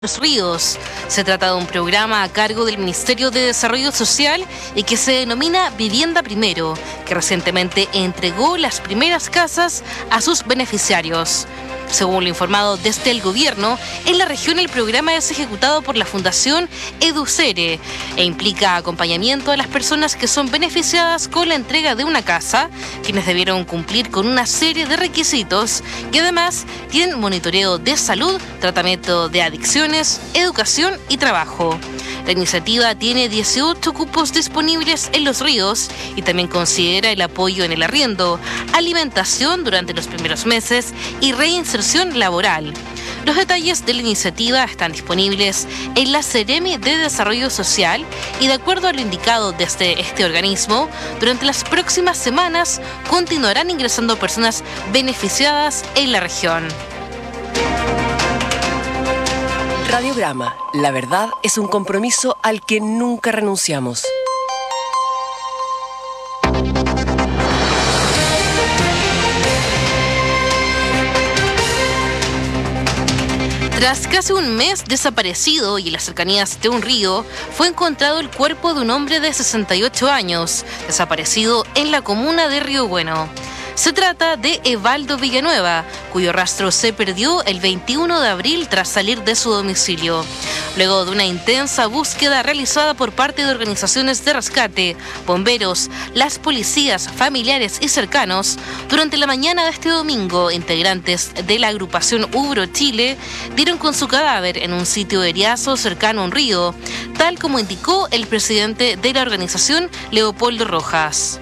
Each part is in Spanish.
Los Ríos. Se trata de un programa a cargo del Ministerio de Desarrollo Social y que se denomina Vivienda Primero, que recientemente entregó las primeras casas a sus beneficiarios. Según lo informado desde el gobierno, en la región el programa es ejecutado por la Fundación Educere e implica acompañamiento a las personas que son beneficiadas con la entrega de una casa, quienes debieron cumplir con una serie de requisitos y además tienen monitoreo de salud, tratamiento de adicciones, educación y trabajo. La iniciativa tiene 18 cupos disponibles en Los Ríos y también considera el apoyo en el arriendo, alimentación durante los primeros meses y reinserción laboral. Los detalles de la iniciativa están disponibles en la Seremi de Desarrollo Social y de acuerdo a lo indicado desde este organismo, durante las próximas semanas continuarán ingresando personas beneficiadas en la región. Radiograma, la verdad es un compromiso al que nunca renunciamos. Tras casi un mes desaparecido y en las cercanías de un río, fue encontrado el cuerpo de un hombre de 68 años, desaparecido en la comuna de Río Bueno. Se trata de Evaldo Villanueva, cuyo rastro se perdió el 21 de abril tras salir de su domicilio. Luego de una intensa búsqueda realizada por parte de organizaciones de rescate, bomberos, las policías, familiares y cercanos, durante la mañana de este domingo, integrantes de la agrupación Ubro Chile dieron con su cadáver en un sitio de Riazo cercano a un río, tal como indicó el presidente de la organización, Leopoldo Rojas.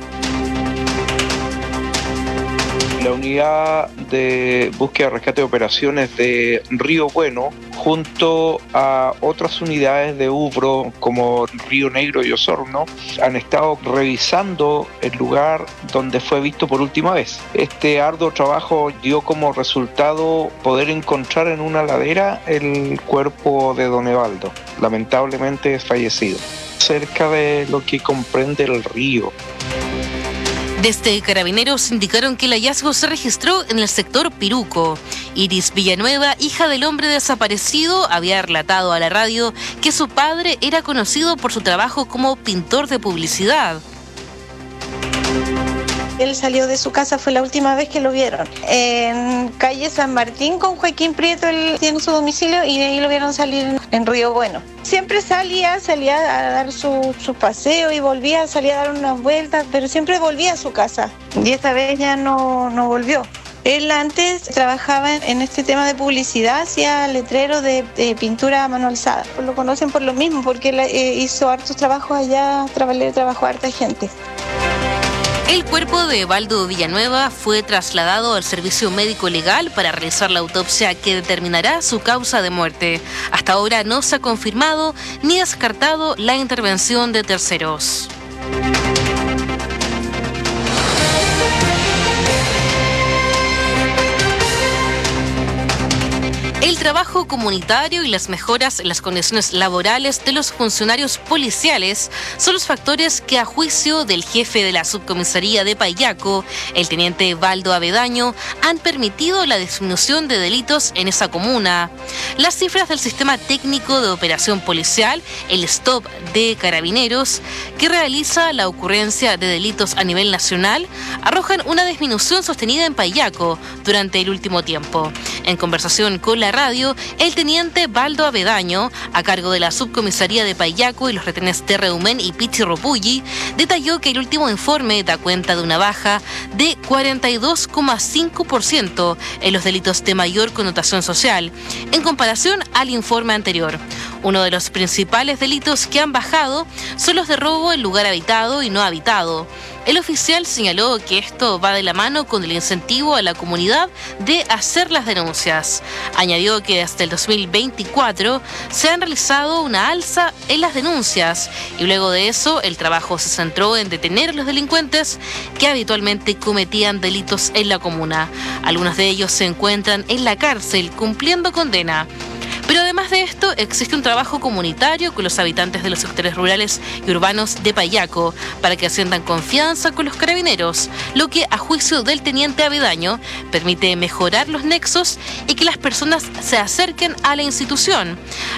La unidad de búsqueda, rescate y operaciones de Río Bueno, junto a otras unidades de Ubro como Río Negro y Osorno, han estado revisando el lugar donde fue visto por última vez. Este arduo trabajo dio como resultado poder encontrar en una ladera el cuerpo de don Evaldo, lamentablemente fallecido, cerca de lo que comprende el río. Desde Carabineros indicaron que el hallazgo se registró en el sector Piruco. Iris Villanueva, hija del hombre desaparecido, había relatado a la radio que su padre era conocido por su trabajo como pintor de publicidad. Él salió de su casa, fue la última vez que lo vieron. En calle San Martín con Joaquín Prieto, él tiene su domicilio y de ahí lo vieron salir en Río Bueno. Siempre salía a dar su paseo y salía a dar unas vueltas, pero siempre volvía a su casa. Y esta vez ya no volvió. Él antes trabajaba en este tema de publicidad, hacía letreros de pintura a mano alzada. Lo conocen por lo mismo, porque él hizo hartos trabajos allá, trabajó a harta gente. El cuerpo de Evaldo Villanueva fue trasladado al servicio médico legal para realizar la autopsia que determinará su causa de muerte. Hasta ahora no se ha confirmado ni descartado la intervención de terceros. El trabajo comunitario y las mejoras en las condiciones laborales de los funcionarios policiales son los factores que, a juicio del jefe de la subcomisaría de Payaco, el teniente Evaldo Avedaño, han permitido la disminución de delitos en esa comuna. Las cifras del Sistema Técnico de Operación Policial, el STOP de Carabineros, que realiza la ocurrencia de delitos a nivel nacional, arrojan una disminución sostenida en Payaco durante el último tiempo. En conversación con la radio, el teniente Baldo Avedaño, a cargo de la subcomisaría de Payaco y los retenes de Reumén y Pichirropulli, detalló que el último informe da cuenta de una baja de 42,5% en los delitos de mayor connotación social, en comparación al informe anterior. Uno de los principales delitos que han bajado son los de robo en lugar habitado y no habitado. El oficial señaló que esto va de la mano con el incentivo a la comunidad de hacer las denuncias. Añadió que desde el 2024 se han realizado una alza en las denuncias y luego de eso el trabajo se centró en detener a los delincuentes que habitualmente cometían delitos en la comuna. Algunos de ellos se encuentran en la cárcel cumpliendo condena. Pero además de esto, existe un trabajo comunitario con los habitantes de los sectores rurales y urbanos de Payaco para que sientan confianza con los carabineros, lo que, a juicio del teniente Avedaño, permite mejorar los nexos y que las personas se acerquen a la institución.